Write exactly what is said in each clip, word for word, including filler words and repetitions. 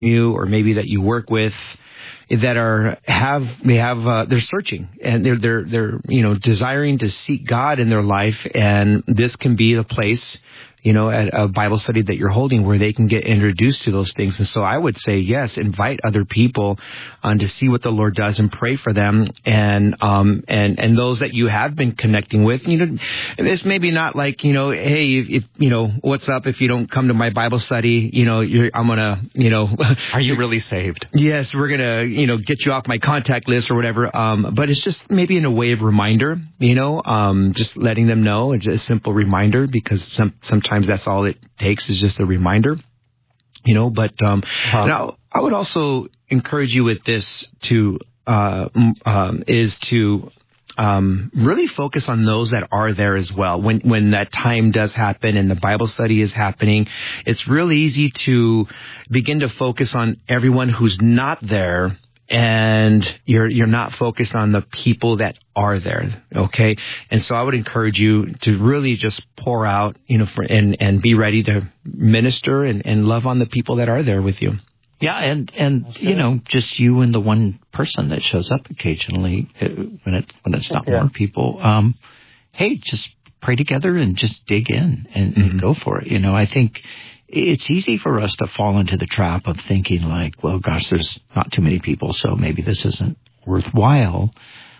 you or maybe that you work with that are have they have uh, they're searching and they're they're they're you know desiring to seek God in their life, and this can be the place, you know, at a Bible study that you're holding where they can get introduced to those things. And so I would say, yes, invite other people um, to see what the Lord does and pray for them. And, um, and, and those that you have been connecting with, you know, it's maybe not like, you know, hey, if, if you know, what's up if you don't come to my Bible study, you know, you're, I'm going to, you know, are you really saved? Yes, we're going to, you know, get you off my contact list or whatever. Um, but it's just maybe in a way of reminder, you know, um, just letting them know. It's a simple reminder, because some, sometimes Sometimes that's all it takes is just a reminder, you know. But um, huh. now I would also encourage you with this to uh, um, is to um, really focus on those that are there as well. When when that time does happen and the Bible study is happening, it's really easy to begin to focus on everyone who's not there, and you're you're not focused on the people that are there, okay? And so I would encourage you to really just pour out, you know, for, and and be ready to minister and, and love on the people that are there with you. Yeah, and and okay. you know, just you and the one person that shows up occasionally when it when it's not yeah. more people. Um, hey, just pray together and just dig in and, mm-hmm. and go for it. You know, I think it's easy for us to fall into the trap of thinking like, well, gosh, there's not too many people, so maybe this isn't worthwhile.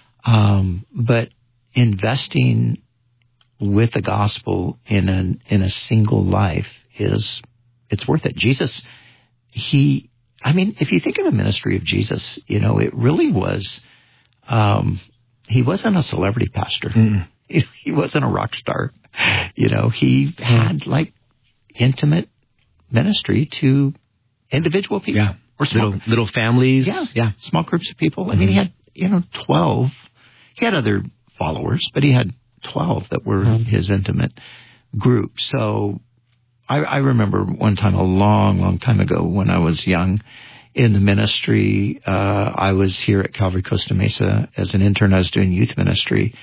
Um, but investing with the gospel in an in a single life is, it's worth it. Jesus, he, I mean, if you think of the ministry of Jesus, you know, it really was, um, he wasn't a celebrity pastor. Mm. He, he wasn't a rock star. You know, he had like intimate ministry to individual people. Yeah. Or small, little, little families. Yeah. Yeah. Small groups of people. I mean, he had, you know, twelve. He had other followers, but he had twelve that were mm-hmm. his intimate group. So I, I remember one time, a long, long time ago when I was young in the ministry, uh, I was here at Calvary Costa Mesa as an intern. I was doing youth ministry.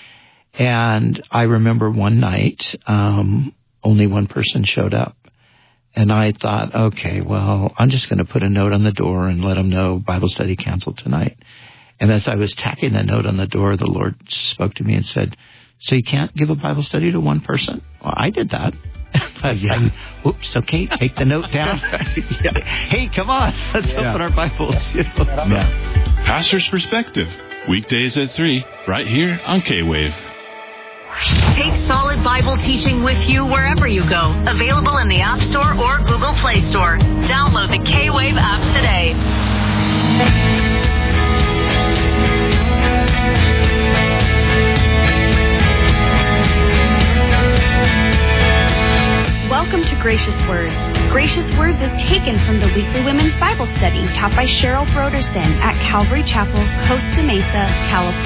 And I remember one night, um, only one person showed up. And I thought, okay, well, I'm just going to put a note on the door and let them know Bible study canceled tonight. And as I was tacking the note on the door, the Lord spoke to me and said, so you can't give a Bible study to one person? Well, I did that. I was yeah. like, oops, okay, take the note down. yeah. Hey, come on, let's yeah. open our Bibles. You know? yeah. Pastor's Perspective, weekdays at three, right here on K-Wave. Take solid Bible teaching with you wherever you go. Available in the App Store or Google Play Store. Download the K-Wave app today. Welcome to Gracious Words. Gracious Words is taken from the weekly women's Bible study taught by Cheryl Broderson at Calvary Chapel, Costa Mesa, California.